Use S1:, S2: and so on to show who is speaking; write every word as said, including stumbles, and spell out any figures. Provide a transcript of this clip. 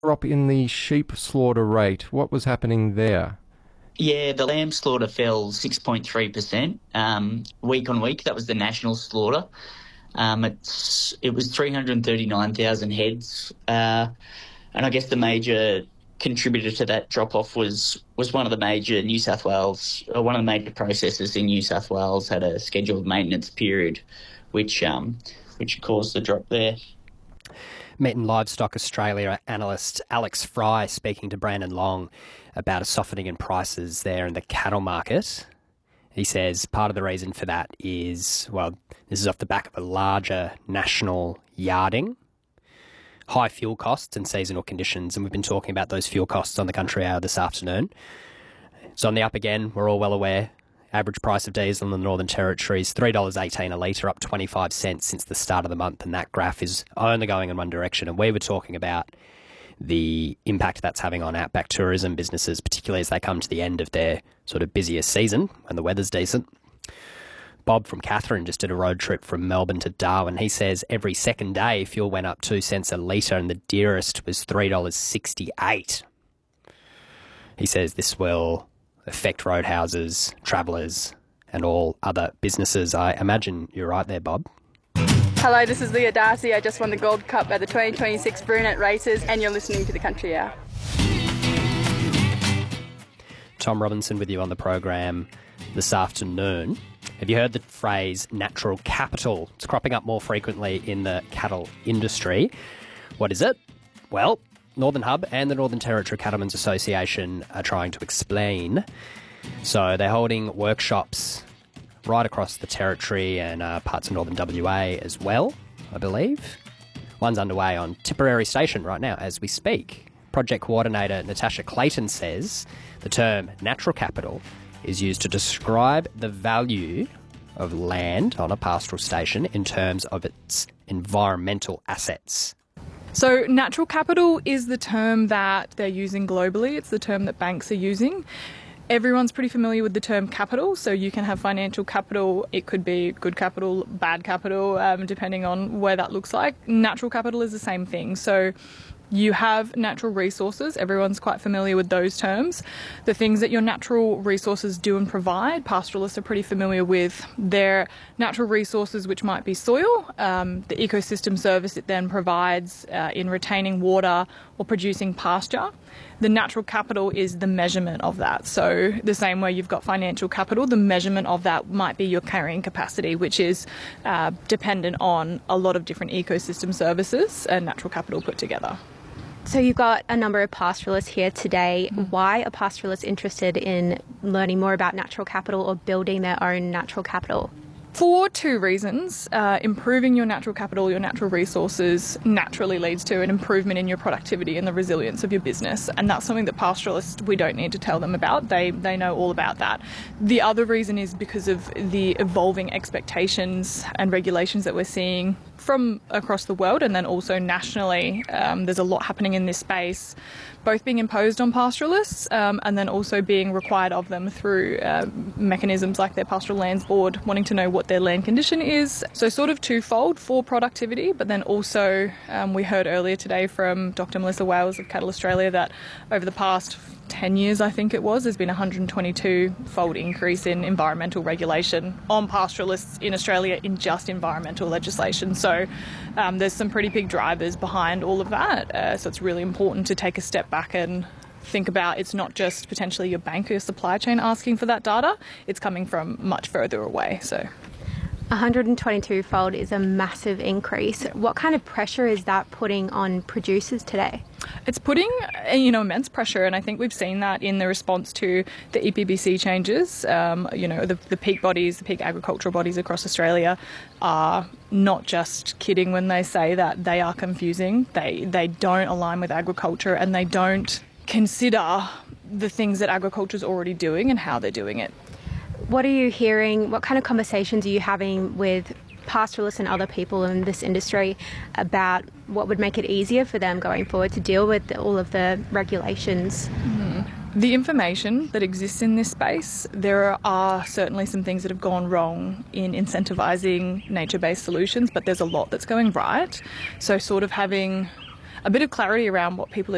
S1: Drop in the sheep slaughter rate. What was happening there?
S2: Yeah, the lamb slaughter fell six point three percent um, week on week. That was the national slaughter. Um, it's, it was three hundred thirty-nine thousand heads. Uh, and I guess the major contributor to that drop-off was, was one of the major New South Wales, or one of the major processors in New South Wales had a scheduled maintenance period, which um, which caused the drop there.
S3: Meat and Livestock Australia analyst Alex Fry speaking to Brandon Long about a softening in prices there in the cattle market. He says part of the reason for that is, well, this is off the back of a larger national yarding, high fuel costs and seasonal conditions, and we've been talking about those fuel costs on the Country Hour this afternoon. It's on the up again, we're all well aware. Average price of diesel in the Northern Territory is three dollars eighteen a litre, up twenty-five cents since the start of the month, and that graph is only going in one direction. And we were talking about the impact that's having on outback tourism businesses, particularly as they come to the end of their sort of busiest season when the weather's decent. Bob from Katherine just did a road trip from Melbourne to Darwin. He says every second day fuel went up two cents a litre and the dearest was three dollars sixty-eight. He says this will affect roadhouses, travellers and all other businesses. I imagine you're right there, Bob.
S4: Hello, this is Leah Darcy. I just won the Gold Cup at the twenty twenty-six Brunet Races and you're listening to The Country Hour.
S3: Tom Robinson with you on the program this afternoon. Have you heard the phrase natural capital? It's cropping up more frequently in the cattle industry. What is it? Well, Northern Hub and the Northern Territory Cattlemen's Association are trying to explain. So they're holding workshops right across the Territory and uh, parts of Northern W A as well, I believe. One's underway on Tipperary Station right now as we speak. Project Coordinator Natasha Clayton says the term natural capital is used to describe the value of land on a pastoral station in terms of its environmental assets.
S5: So natural capital is the term that they're using globally. It's the term that banks are using. Everyone's pretty familiar with the term capital, so you can have financial capital. It could be good capital, bad capital, um, depending on where that looks like. Natural capital is the same thing. So you have natural resources. Everyone's quite familiar with those terms. The things that your natural resources do and provide, pastoralists are pretty familiar with. Their natural resources, which might be soil, um, the ecosystem service it then provides uh, in retaining water or producing pasture. The natural capital is the measurement of that. So the same way you've got financial capital, the measurement of that might be your carrying capacity, which is uh, dependent on a lot of different ecosystem services and natural capital put together.
S6: So you've got a number of pastoralists here today. Why are pastoralists interested in learning more about natural capital or building their own natural capital?
S5: For two reasons. Uh, improving your natural capital, your natural resources, naturally leads to an improvement in your productivity and the resilience of your business. And that's something that pastoralists, we don't need to tell them about. They, they know all about that. The other reason is because of the evolving expectations and regulations that we're seeing from across the world and then also nationally. Um, there's a lot happening in this space, both being imposed on pastoralists um, and then also being required of them through uh, mechanisms like their Pastoral Lands Board wanting to know what their land condition is. So sort of twofold for productivity, but then also um, we heard earlier today from Doctor Melissa Wales of Cattle Australia that over the past ten years, I think it was, there's been a one hundred twenty-two fold increase in environmental regulation on pastoralists in Australia in just environmental legislation. So um, there's some pretty big drivers behind all of that. Uh, so it's really important to take a step back and think about it's not just potentially your bank or your supply chain asking for that data, it's coming from much further away. So
S6: one hundred twenty-two fold is a massive increase. What kind of pressure is that putting on producers today?
S5: It's putting, you know, immense pressure, and I think we've seen that in the response to the E P B C changes. Um, you know, the, the peak bodies, the peak agricultural bodies across Australia are not just kidding when they say that they are confusing. They they don't align with agriculture, and they don't consider the things that agriculture is already doing and how they're doing it.
S6: What are you hearing? What kind of conversations are you having with pastoralists and other people in this industry about what would make it easier for them going forward to deal with all of the regulations?
S5: Mm-hmm. The information that exists in this space, there are certainly some things that have gone wrong in incentivising nature-based solutions, but there's a lot that's going right. So sort of having a bit of clarity around what people are